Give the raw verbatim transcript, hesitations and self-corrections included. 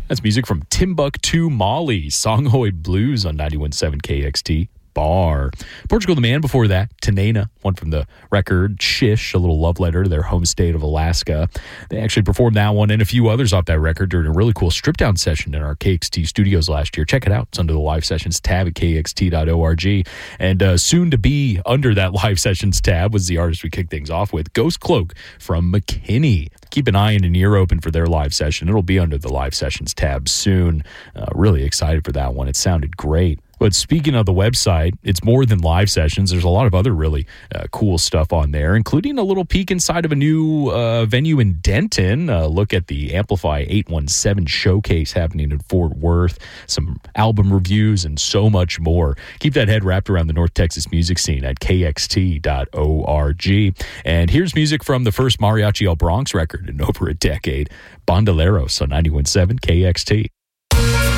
That's music from Timbuktu Molly, Songhoy Blues on ninety-one point seven K X T. Bar. Portugal the Man before that, Tanena, one from the record Shish, a little love letter to their home state of Alaska. They actually performed that one and a few others off that record during a really cool strip down session in our K X T studios last year. Check it out. It's under the live sessions tab at K X T dot org. And uh, soon to be under that live sessions tab was the artist we kicked things off with, Ghost Cloak from McKinney. Keep an eye and an ear open for their live session. It'll be under the live sessions tab soon. Uh, really excited for that one. It sounded great. But speaking of the website, it's more than live sessions. There's a lot of other really uh, cool stuff on there, including a little peek inside of a new uh, venue in Denton. Uh, look at the Amplify eight one seven showcase happening in Fort Worth, some album reviews, and so much more. Keep that head wrapped around the North Texas music scene at K X T dot org. And here's music from the first Mariachi El Bronx record in over a decade, Bandoleros on ninety-one point seven K X T.